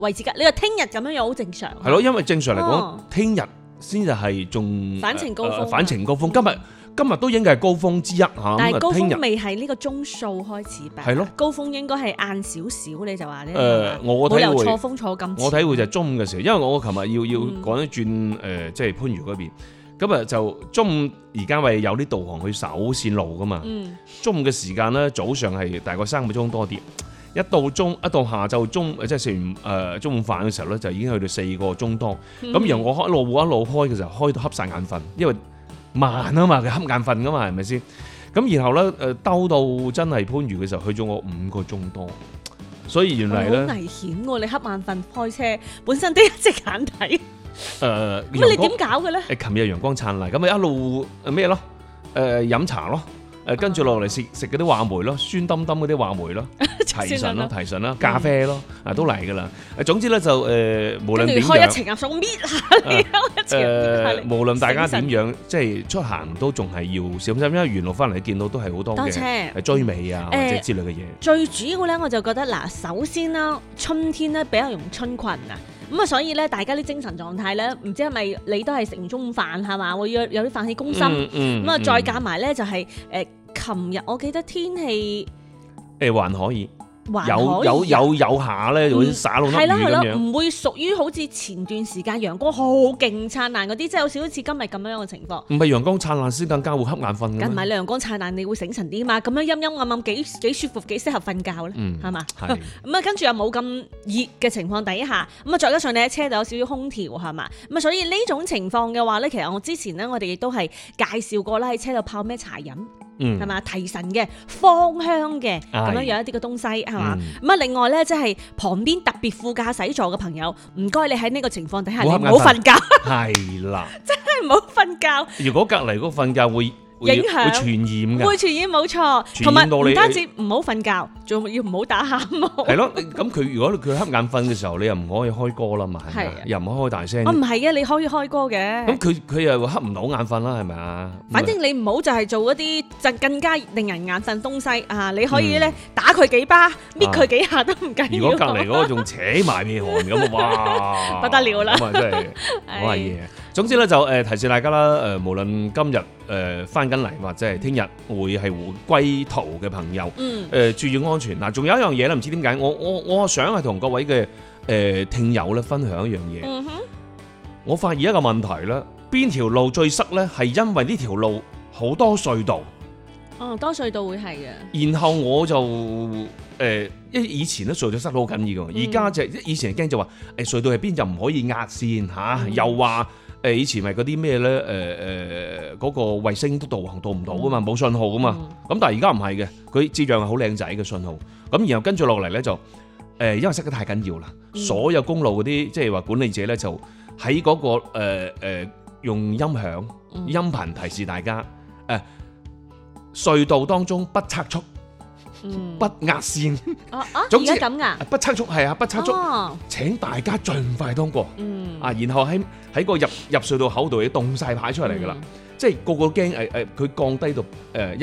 位置㗎。你話聽日咁樣又好正常。 係咯，因為正常嚟講，聽日先至係仲反程高峰。 反程高峰，今日都應該係高峰之一嚇。 但係高峰聽日未係呢個鐘數開始吧？ 係咯， 高峰應該係晏少少，你就話呢？ 我體會冇理由錯峰錯咁。 我體會就係中午嘅時候，因為我琴日要趕一轉即係番禺嗰邊，咁啊就中午而家咪有啲導航去守線路噶嘛。中午嘅時間咧，早上係大概3個鐘多啲，一到下晝即係食完中午飯嘅時候咧，就已經去到4個鐘多。咁然後我一路開嘅時候，開到瞌晒眼瞓，因為慢啊嘛，佢瞌眼瞓噶嘛，係咪先？咁然後咧兜到真係番禺嘅時候，去咗我5個鐘多，所以原嚟咧好危險喎！你瞌眼瞓開車，本身得一隻眼睇。咁你點搞嘅咧？ 琴日陽光燦爛，咁咪一路咩咯？飲茶咯，跟住落嚟食嗰啲話梅咯，酸冧冧嗰啲話梅咯，提神啦，咖啡咯，都嚟噶啦。總之咧就無論點樣， 開一程鴨餸搣下你， 無論大家點樣，即係出行都仲係要小心，因為沿路翻嚟見到都係好多嘅追尾啊或者之類嘅嘢。 最主要咧，我就覺得嗱，首先啦，春天咧比較容易春困啊。咁啊，所以咧，大家啲精神狀態咧，唔知係咪你都係食完中午飯係嘛？會有啲飯氣攻心。咁啊，再加埋咧就係琴日我記得天氣還可以。有下咧，會灑落粒雨咁樣， 唔會屬於好似前段時間陽光好勁燦爛嗰啲，即係有少少似今日咁樣嘅情況。 唔係陽光燦爛先更加會瞌眼瞓嘅。 梗唔係陽光燦爛，你會醒神啲嘛？咁樣陰陰暗暗幾舒服，幾適合瞓覺咧，係嘛？咁啊，跟住又冇咁熱嘅情況底下，咁啊，再加上你喺車度有少少空調係嘛？咁啊，所以呢種情況嘅話咧，其實我之前咧，我哋亦都係介紹過啦，喺車度泡咩茶飲。係嘛，提神嘅、芳香嘅咁樣樣一啲嘅東西係嘛，咁啊另外咧，即係旁邊特別副駕駛座嘅朋友，唔該你喺呢個情況底下，你唔好瞓覺， 係啦， 真係唔好瞓覺。如果隔離嗰個瞓覺會影響會傳染嘅， 會傳染冇錯，同埋唔單止唔好瞓覺，仲要唔好打喊路。 係咯，咁佢如果佢瞌眼瞓嘅時候，你又唔可以開歌啦嘛，係咪？又唔可以開大聲。 我唔係嘅，你可以開歌嘅。 咁佢又瞌唔到眼瞓啦，係咪啊？ 反正你唔好就係做一啲就更加令人眼瞓東西啊！你可以咧打佢幾巴，搣佢幾下都唔緊要。 如果隔離嗰個仲扯埋鼻鼾咁啊，哇！ 不得了啦！ 咁啊真係好係嘢。總之咧就提示大家啦，無論今日翻緊嚟或者係聽日會係歸途嘅朋友，注意安全。嗱，仲有一樣嘢咧，唔知點解我想係同各位嘅聽友咧分享一樣嘢。我發現一個問題啦，邊條路最塞咧？係因為呢條路好多隧道。 多隧道會係嘅。 然後我就以前咧隧道塞得好緊要嘅，而家就以前驚就話隧道入邊就唔可以壓線嚇，又話。以前咪嗰啲咩咧？嗰個衛星都導航導唔到噶嘛，冇信號噶嘛。咁但係而家唔係嘅，佢照樣係好靚仔嘅信號。咁然後跟住落嚟咧就因為塞得太緊要啦，所有公路嗰啲即係話管理者咧就喺嗰個用音響、音頻提示大家隧道當中不測速。不壓線，總之咁噶， 不測速係啊，不測速，請大家盡快通過。然後喺個入隧道口度，要動晒牌出嚟噶啦，即係個個驚佢降低到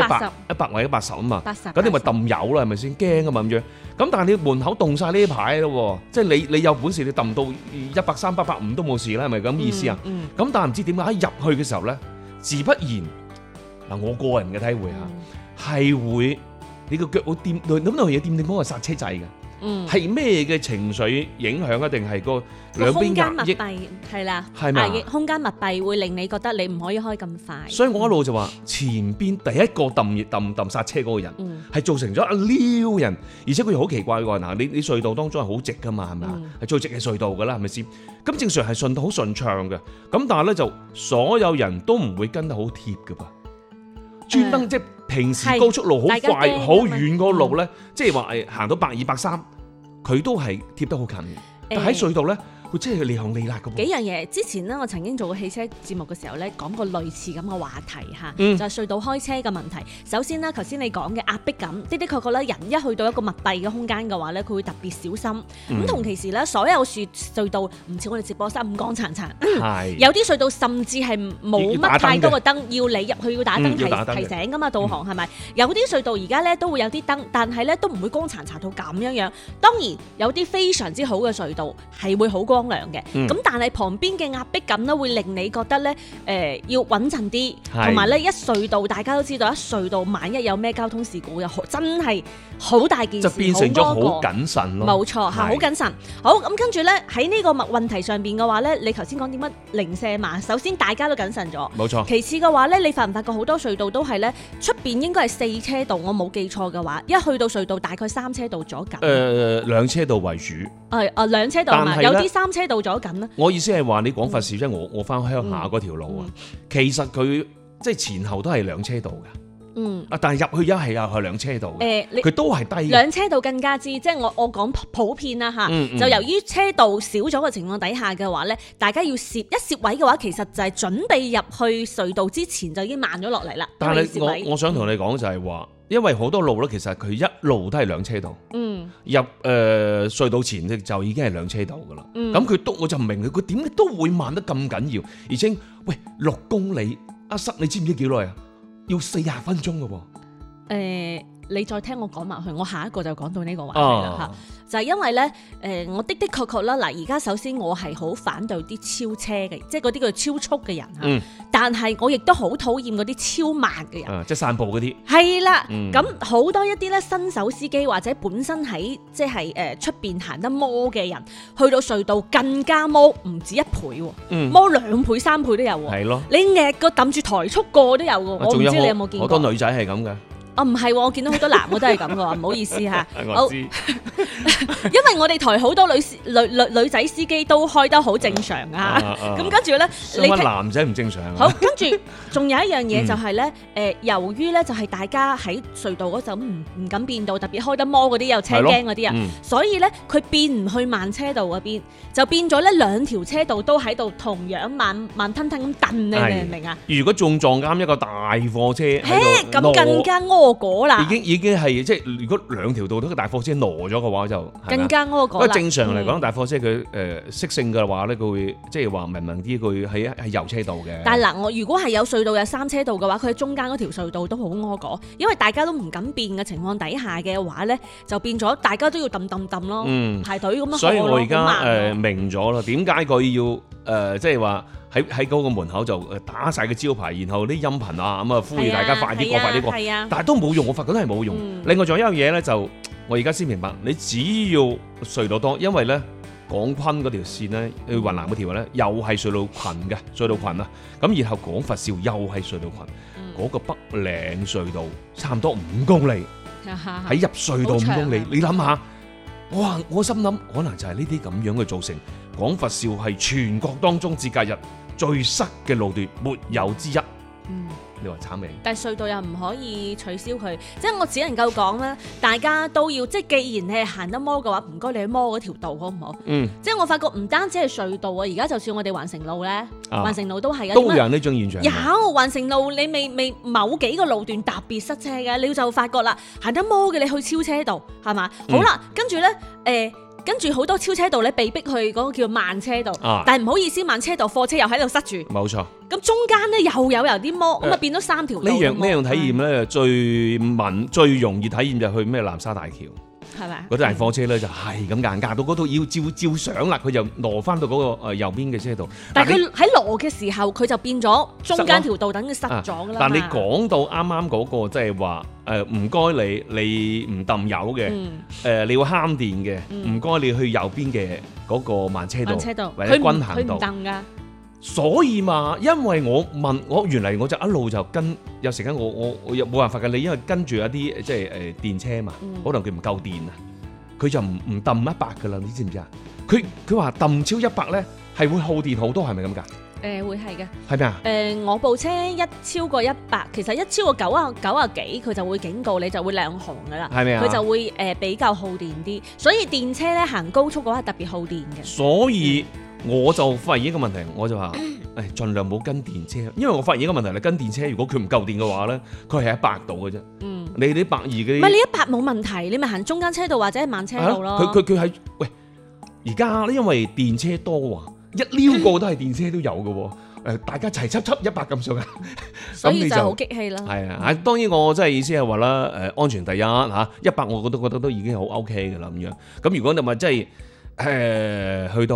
100或者80啊嘛，咁你咪抌油啦，係咪先？驚啊嘛咁樣。咁但係你門口動晒呢啲牌咯，即係你有本事你抌到100、300、150都冇事啦，係咪咁意思啊？咁但係唔知點解喺入去嘅時候咧，自不然嗱，我個人嘅體會嚇係會。你個腳會掂到咁樣嘢，掂嗰個剎車掣嘅，係咩嘅情緒影響啊？定係個兩邊壓抑？ 係啦， 係咪啊？ 空間密閉會令你覺得你唔可以開咁快。 所以我一路就話前邊第一個揼剎車嗰個人，係造成咗撩人，而且佢又好奇怪喎。嗱，你隧道當中係好直噶嘛，係咪啊？係最直嘅隧道噶啦，係咪先？咁正常係順到好順暢嘅，咁但係咧就所有人都唔會跟得好貼噶噃。專登即係平時高速路好快好遠嗰個路咧，即係話行到100、200、300，佢都係貼得好近。但喺隧道咧， 佢真係利行利辣嘅喎。 幾樣嘢，之前咧我曾經做過汽車節目嘅時候咧，講過類似咁嘅話題嚇，就係隧道開車嘅問題。首先咧，頭先你講嘅壓迫感，的確咧，人一去到一個密閉嘅空間嘅話咧，佢會特別小心。咁同其時咧，所有隧道唔似我哋直播室咁光燦燦，有啲隧道甚至係冇乜太多嘅燈，要你入去要打燈提醒噶嘛，導航係咪？有啲隧道而家咧都會有啲燈，但係咧都唔會光燦燦到咁樣。當然有啲非常之好嘅隧道係會好光亮嘅，咁但係旁邊嘅壓迫感咧會令你覺得咧要穩陣啲，同埋咧一隧道大家都知道，一隧道萬一有咩交通事故又真係好大件事， 就變成咗好謹慎咯。 冇錯，係好謹慎。好，咁跟住咧喺呢個問題上邊嘅話咧，你頭先講點乜零舍嘛？首先大家都謹慎咗， 冇錯。 其次嘅話咧，你發唔發覺好多隧道都係咧出邊應該係4車道，我冇記錯嘅話，一去到隧道大概3車道左近。 2車道為主。 2車道嘛，有啲3車道左近啦。 我意思係話你講佛肇即係我翻鄉下嗰條路啊，其實佢即係前後都係2車道㗎。但係入去又係2車道嘅，佢都係低。2車道更加之，即係我講普遍啦嚇。就由於車道少咗嘅情況底下嘅話咧，大家要攝位嘅話，其實就係準備入去隧道之前就已經慢咗落嚟啦。但係我想同你講就係話，因為好多路咧，其實佢一路都係2車道。入隧道前就已經係2車道噶啦。咁我就唔明佢點解都會慢得咁緊要，而且喂6公里，阿塞你知唔知幾耐啊？要40分鐘嘅喎。 你再聽我講埋去，我下一個就講到呢個話題啦嚇。就係因為咧，我的確啦，嗱，而家首先我係好反對啲超車嘅，即係嗰啲叫超速嘅人嚇。但係我亦都好討厭嗰啲超慢嘅人。 即係散步嗰啲。係啦，咁好多一啲咧新手司機或者本身喺即係出邊行得摩嘅人，去到隧道更加摩唔止1倍喎，摩2倍3倍都有喎。係咯。你夾個揼住台速過都有喎，我唔知你有冇見過。 好多女仔係咁嘅。 唔係喎，我見到好多男嘅都係咁嘅喎，唔好意思嚇。 我知， 因為我哋台好多女仔司機都開得好正常啊。咁跟住咧， 你乜男仔唔正常啊？ 好，跟住仲有一樣嘢就係咧，由於咧就係大家喺隧道嗰陣唔敢變道，特別開得摩嗰啲有車驚嗰啲啊，所以咧佢變唔去慢車道嗰邊，就變咗咧2條車道都喺度同樣慢吞吞咁蹬，你明唔明啊？ 如果仲撞啱一個大貨車， 咁更加果啦， 已經係即係如果2條道都個大貨車挪咗嘅話就更加果啦。 不過正常嚟講，大貨車佢識性嘅話咧，佢會即係話明啲，佢喺右車道嘅。 但係嗱，我如果係有隧道有3車道嘅話，佢喺中間嗰條隧道都好柯果，因為大家都唔敢變嘅情況底下嘅話咧，就變咗大家都要揼咯，排隊咁樣。 所以我而家明咗啦，點解佢要即係話喺嗰個門口就打晒個招牌，然後啲音頻啊咁啊呼籲大家快啲過，快啲過。但係都冇用，我發覺都係冇用。另外仲有一樣嘢咧，就我而家先明白，你只要隧道多，因為咧廣昆嗰條線咧，去雲南嗰條咧又係隧道群嘅隧道群啊。咁然後廣佛肇又係隧道群，嗰個北嶺隧道差唔多5公里，喺入隧道5公里，你諗下，哇！我心諗可能就係呢啲咁樣嘅造成廣佛肇係全國當中節假日最塞嘅路段，沒有之一。你話慘未？ 但係隧道又唔可以取消佢，即係我只能夠講啦，大家都要即係，既然你係行得摩嘅話，唔該你去摩嗰條道好唔好？即係我發覺唔單止係隧道啊，而家就算我哋環城路咧，環城路都係都有呢種現象。 有環城路，你未某幾個路段特別塞車嘅，你就發覺啦，行得摩嘅你去超車道係嘛？好啦，跟住咧跟住好多超車道咧，被逼去嗰個叫慢車道，但係唔好意思，慢車道貨車又喺度塞住。冇錯。咁中間咧又有啲摩，咁啊變咗3條道。呢樣體驗咧，最容易體驗就去咩南沙大橋。係咪？嗰啲大貨車咧就係咁硬到嗰度要照上啦，佢就挪翻到嗰個右邊嘅車道。 但係佢喺挪嘅時候，佢就變咗中間條道等佢塞咗㗎啦。 但你講到啱啱嗰個即係話唔該你唔抌油嘅，你要慳電嘅，唔該你去右邊嘅嗰個慢車道或者均衡道。佢唔抌㗎。所以嘛，因為我原嚟我就一路就跟，有時間我又冇辦法嘅，你因為跟住一啲即係電車嘛，可能佢唔夠電啊，佢就唔抌100噶啦，你知唔知啊？佢話抌超100咧係會耗電好多，係咪咁㗎？ 會係嘅。 係咪啊？ 我部車一超過100，其實一超過90幾，佢就會警告你，就會亮紅噶啦。 係咪啊？ 佢就會比較耗電啲，所以電車咧行高速嘅話係特別耗電嘅。 所以我就發現一個問題，我就話誒，盡量唔好跟電車，因為我發現一個問題，你跟電車如果佢唔夠電嘅話咧，佢係100度嘅啫。你啲120嗰啲， 唔係你100冇問題，你咪行中間車道或者慢車道咯。 佢喺喂，而家因為電車多啊，一撩過都係電車都有嘅喎。大家齊輯100咁上下， 所以就好激氣啦。 係啊，當然我真係意思係話啦，安全第一嚇，100我覺得都已經好 OK 嘅啦咁樣。咁如果你咪真係去到